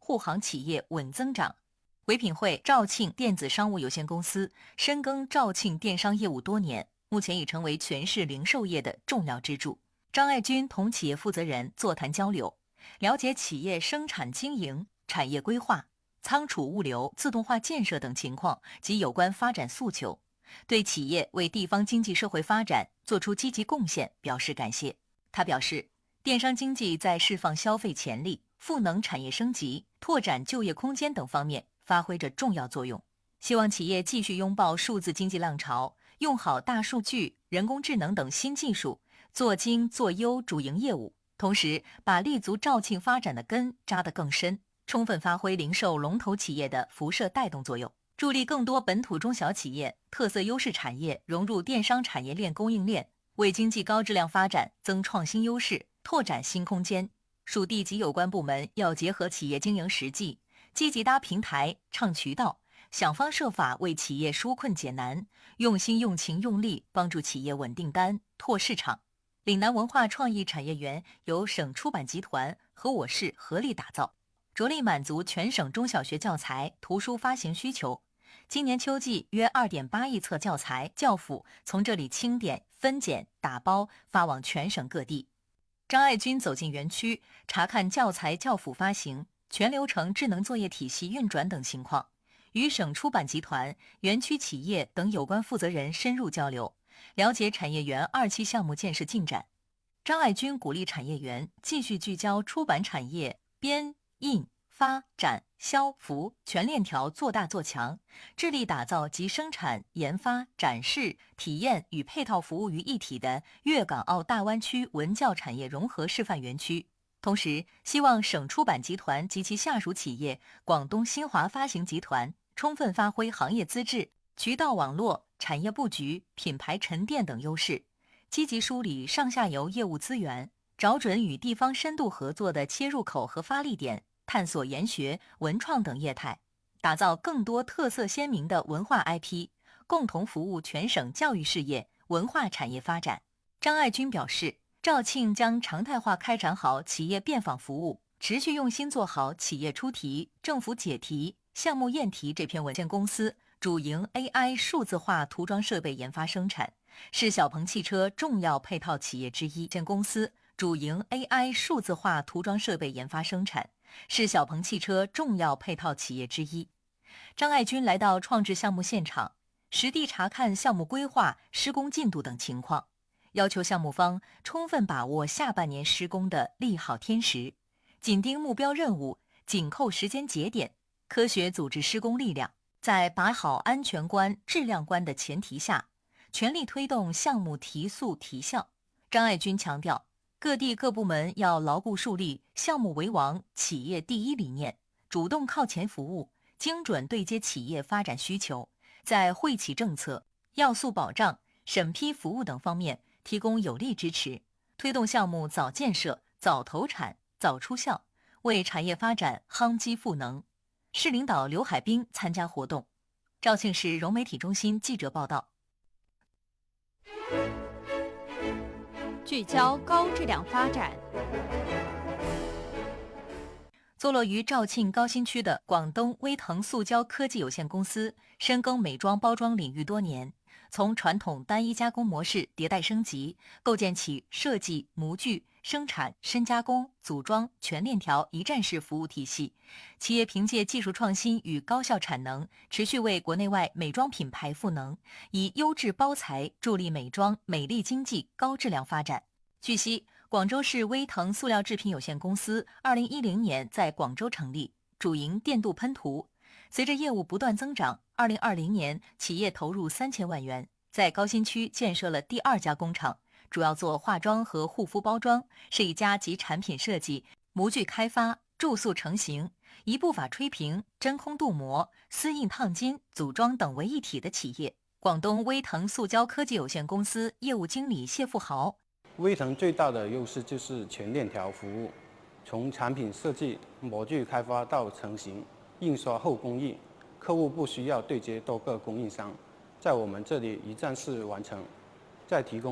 护航企业稳增长。唯品会肇庆电子商务有限公司深耕肇庆电商业务多年，目前已成为全市零售业的重要支柱。张爱军同企业负责人座谈交流，了解企业生产经营、产业规划、仓储物流自动化建设等情况及有关发展诉求，对企业为地方经济社会发展作出积极贡献表示感谢。他表示，电商经济在释放消费潜力、赋能产业升级、拓展就业空间等方面发挥着重要作用。希望企业继续拥抱数字经济浪潮，用好大数据、人工智能等新技术，做精做优主营业务，同时把立足肇庆发展的根扎得更深，充分发挥零售龙头企业的辐射带动作用，助力更多本土中小企业、特色优势产业融入电商产业链供应链，为经济高质量发展增创新优势，拓展新空间。属地及有关部门要结合企业经营实际，积极搭平台、畅渠道，想方设法为企业纾困解难，用心用情用力帮助企业稳订单、拓市场。岭南文化创意产业园由省出版集团和我市合力打造，着力满足全省中小学教材、图书发行需求。今年秋季约2.8亿册教材、教辅从这里清点、分拣、打包发往全省各地。张爱军走进园区，查看教材教辅发行、全流程智能作业体系运转等情况，与省出版集团、园区企业等有关负责人深入交流，了解产业园2期项目建设进展。张爱军鼓励产业园继续聚焦出版产业编、印、发、展、销、服全链条做大做强，致力打造集生产、研发、展示、体验与配套服务于一体的粤港澳大湾区文教产业融合示范园区。同时，希望省出版集团及其下属企业广东新华发行集团充分发挥行业资质、渠道网络、产业布局、品牌沉淀等优势，积极梳理上下游业务资源，找准与地方深度合作的切入口和发力点，探索研学、文创等业态，打造更多特色鲜明的文化 IP， 共同服务全省教育事业、文化产业发展。张爱军表示，肇庆将常态化开展好企业遍访服务，持续用心做好企业出题、政府解题、项目验题这篇文件。公司主营 AI 数字化涂装设备研发生产，是小鹏汽车重要配套企业之一。公司主营 AI 数字化涂装设备研发生产，是小鹏汽车重要配套企业之一。张爱军来到创制项目现场，实地查看项目规划、施工进度等情况，要求项目方充分把握下半年施工的利好天时，紧盯目标任务，紧扣时间节点，科学组织施工力量，在把好安全关、质量关的前提下，全力推动项目提速提效。张爱军强调，各地各部门要牢固树立项目为王、企业第一理念，主动靠前服务，精准对接企业发展需求，在惠企政策、要素保障、审批服务等方面提供有力支持，推动项目早建设、早投产、早出效，为产业发展夯基赋能。市领导刘海滨参加活动。肇庆市融媒体中心记者报道。 聚焦高质量发展。 坐落于肇庆高新区的广东威腾塑胶科技有限公司，深耕美妆包装领域多年，从传统单一加工模式迭代升级，构建起设计、模具、生产、深加工、组装全链条一站式服务体系。企业凭借技术创新与高效产能，持续为国内外美妆品牌赋能，以优质包材助力美妆美丽经济高质量发展。据悉，广州市威腾塑料制品有限公司2010年在广州成立，主营电镀喷涂。随着业务不断增长，2020年企业投入3000万元，在高新区建设了第2家工厂，主要做化妆和护肤包装，是一家集产品设计、模具开发、注塑成型、一步法吹平、真空镀膜、丝印烫金、组装等为一体的企业。广东威腾塑胶科技有限公司业务经理谢富豪， 威腾最大的优势就是全链条服务，从产品设计、模具开发到成型、印刷后工艺，客户不需要对接多个供应商，在我们这里一站式完成，再提供